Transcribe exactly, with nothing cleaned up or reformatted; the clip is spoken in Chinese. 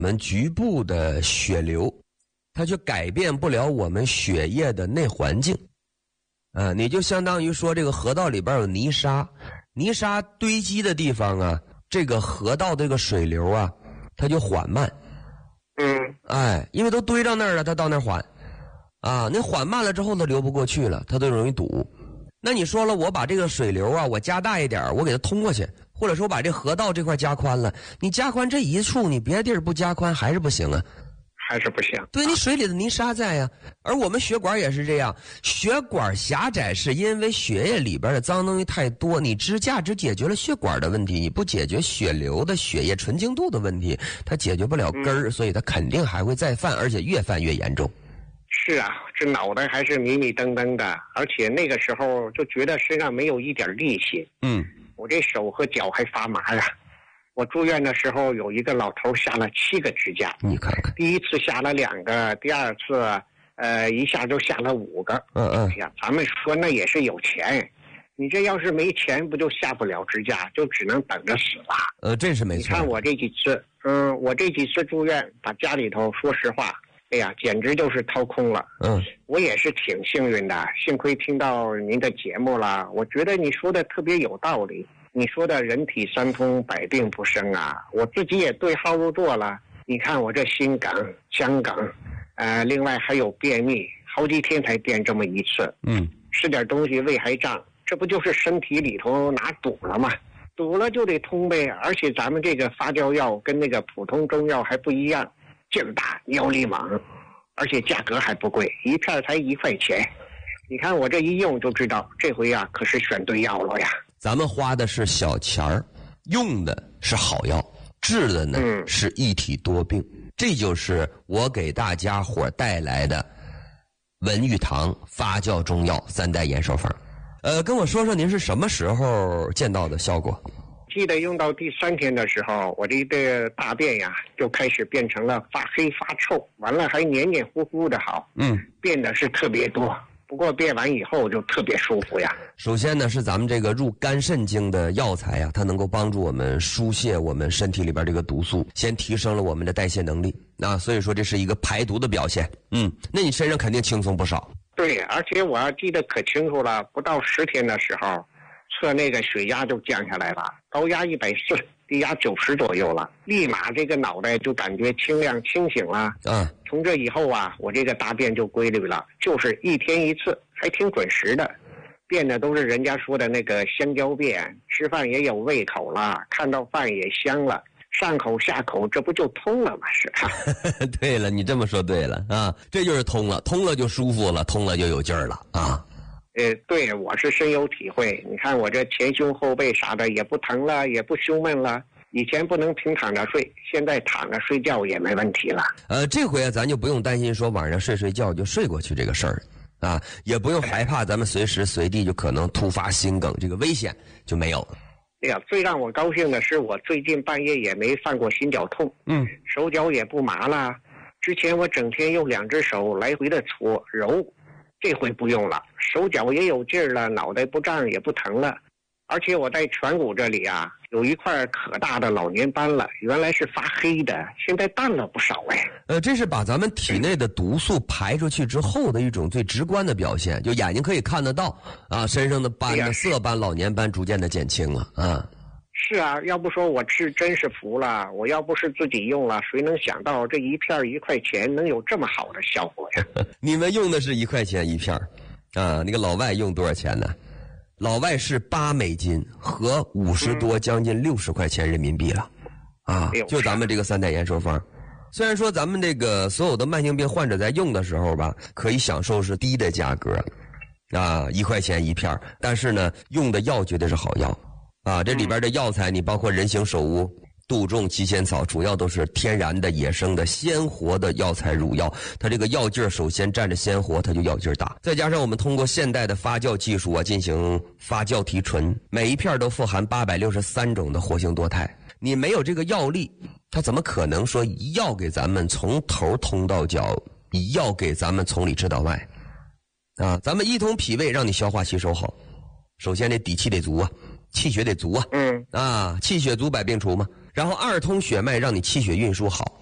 我们局部的血流，它却改变不了我们血液的内环境。啊，你就相当于说这个河道里边有泥沙，泥沙堆积的地方啊，这个河道这个水流啊，它就缓慢。 嗯， 哎，因为都堆到那儿了，它到那儿缓。啊，那缓慢了之后它流不过去了，它都容易堵。那你说了，我把这个水流啊，我加大一点，我给它通过去，或者说把这河道这块加宽了，你加宽这一处，你别的地儿不加宽还是不行啊。 还是不行。 对，你水里的泥沙在呀，而我们血管也是这样，血管狭窄是因为血液里边的脏东西太多，你支架只解决了血管的问题，你不解决血流的血液纯净度的问题，它解决不了根儿、嗯，所以它肯定还会再犯，而且越犯越严重。 是啊，这脑袋还是迷迷瞪瞪的，而且那个时候就觉得身上没有一点力气。嗯，我这手和脚还发麻呀。我住院的时候，有一个老头下了七个支架， 你看看， 第一次下了两个，第二次，呃，一下就下了五个。 嗯嗯， 哎呀，咱们说那也是有钱，你这要是没钱，不就下不了支架，就只能等着死了。 呃，这是没错。 你看我这几次，嗯，我这几次住院，把家里头，说实话，哎呀，简直就是掏空了。嗯，我也是挺幸运的，幸亏听到您的节目了，我觉得你说的特别有道理。你说的人体三通，百病不生啊，我自己也对号入座了。你看我这心梗、腔梗，呃，另外还有便秘，好几天才便这么一次。嗯，吃点东西胃还胀，这不就是身体里头哪堵了吗？堵了就得通呗。而且咱们这个发酵药跟那个普通中药还不一样，劲儿大，药力猛，而且价格还不贵，一片才一块钱。你看我这一用就知道，这回啊可是选对药了呀。 咱们花的是小钱儿，用的是好药，治的呢、嗯、是一体多病。这就是我给大家伙带来的文玉堂发酵中药三代延寿方。呃，跟我说说您是什么时候见到的效果？ 记得用到第三天的时候，我这个大便呀就开始变成了发黑发臭，完了还黏黏糊糊的好，嗯，变得是特别多。不过变完以后就特别舒服呀。 首先呢，是咱们这个入肝肾经的药材呀，它能够帮助我们疏泄我们身体里边这个毒素，先提升了我们的代谢能力啊，所以说这是一个排毒的表现。嗯，那你身上肯定轻松不少。 对，而且我记得可清楚了，不到十天的时候，测那个血压就降下来了，高压一百四。低压九十左右了，立马这个脑袋就感觉清亮清醒了。嗯，从这以后啊，我这个大便就规律了，就是一天一次，还挺准时的。便的都是人家说的那个香蕉便，吃饭也有胃口了，看到饭也香了，上口下口，这不就通了吗？是吧？ 对了，你这么说对了啊，这就是通了，通了就舒服了，通了就有劲儿了啊。 呃，对，我是深有体会。你看我这前胸后背啥的也不疼了，也不胸闷了。以前不能平躺着睡，现在躺着睡觉也没问题了。 呃，这回啊，咱就不用担心说晚上睡睡觉就睡过去这个事儿啊，也不用害怕咱们随时随地就可能突发心梗这个危险就没有了。 哎呀，最让我高兴的是，我最近半夜也没犯过心绞痛，嗯，手脚也不麻了。之前我整天用两只手来回的搓揉。这回不用了，手脚也有劲儿了，脑袋不胀也不疼了，而且我在颧骨这里啊有一块可大的老年斑了，原来是发黑的，现在淡了不少哎。 呃，这是把咱们体内的毒素排出去之后的一种最直观的表现，就眼睛可以看得到啊，身上的斑的色斑、老年斑逐渐的减轻了啊。 是啊，要不说我是真是服了，我要不是自己用了，谁能想到这一片一块钱能有这么好的效果呀？ 你们用的是一块钱一片啊，那个老外用多少钱呢？老外是八美金和五十多，将近六十块钱人民币了，啊，就咱们这个三代延寿方。虽然说咱们这个所有的慢性病患者在用的时候吧，可以享受是低的价格，啊，一块钱一片，但是呢，用的药绝对是好药。啊，这里边的药材，你包括人形首乌、杜仲、七仙草，主要都是天然的、野生的、鲜活的药材入药。它这个药劲儿首先占着鲜活，它就药劲儿大。再加上我们通过现代的发酵技术啊，进行发酵提纯，每一片都富含八百六十三种的活性多肽。你没有这个药力，它怎么可能说一药给咱们从头通到脚，一药给咱们从里吃到外？啊，咱们一通脾胃让你消化吸收好，首先这底气得足啊。气血得足啊，嗯啊，气血足百病除嘛。然后二通血脉让你气血运输好，